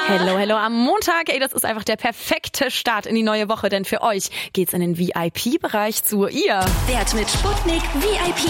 Hello, hello am Montag. Ey, das ist einfach der perfekte Start in die neue Woche, denn für euch geht's in den VIP-Bereich zu ihr. Wert mit Sputnik VIP.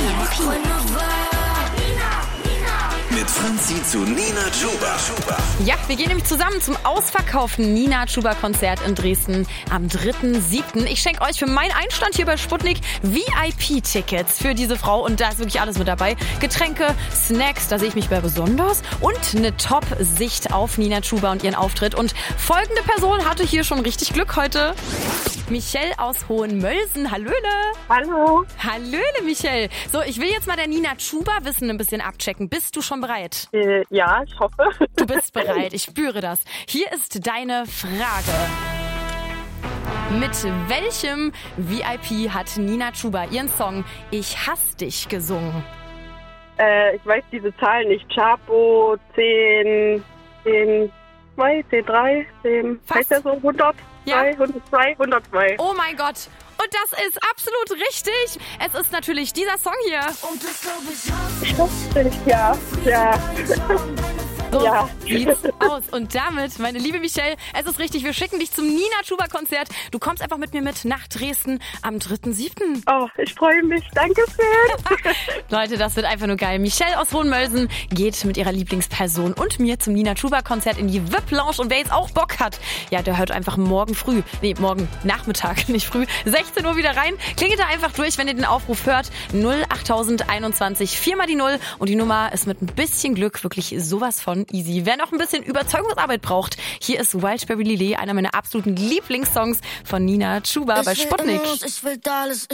Mit Franzi zu Nina Chuba. Ja, wir gehen nämlich zusammen zum ausverkauften Nina Chuba-Konzert in Dresden am 3.7. Ich schenke euch für meinen Einstand hier bei Sputnik VIP-Tickets für diese Frau und da ist wirklich alles mit dabei. Getränke, Snacks, da sehe ich mich bei besonders und eine Top-Sicht auf Nina Chuba und ihren Auftritt. Und folgende Person hatte hier schon richtig Glück heute. Michelle aus Hohenmölsen. Hallöle. Hallo. Hallöle, Michelle. So, ich will jetzt mal der Nina Chuba-Wissen ein bisschen abchecken. Bist du schon bereit? Ja, ich hoffe. Du bist bereit, ich spüre das. Hier ist deine Frage. Mit welchem VIP hat Nina Chuba ihren Song Ich hasse dich gesungen? Ich weiß diese Zahlen nicht. Chapo, 10, 2, 10, 3, 10. Fast. Heißt der so 100? Ja. 102, 102. Oh mein Gott. Und das ist absolut richtig. Es ist natürlich dieser Song hier. Ich hoffe nicht, ja. Ja. So Ja. sieht's aus. Und damit, meine liebe Michelle, es ist richtig, wir schicken dich zum Nina Chuba Konzert. Du kommst einfach mit mir mit nach Dresden am 3.7. Oh, ich freue mich. Dankeschön. Leute, das wird einfach nur geil. Michelle aus Hohenmölsen geht mit ihrer Lieblingsperson und mir zum Nina Chuba Konzert in die VIP-Lounge. Und wer jetzt auch Bock hat, ja, der hört einfach morgen Nachmittag, nicht früh, 16 Uhr wieder rein. Klingelt da einfach durch, wenn ihr den Aufruf hört. 08021 4 mal die 0. Und die Nummer ist mit ein bisschen Glück wirklich sowas von easy. Wer noch ein bisschen Überzeugungsarbeit braucht, hier ist Wildberry Lillet, einer meiner absoluten Lieblingssongs von Nina Chuba bei Sputnik. Ich will alles,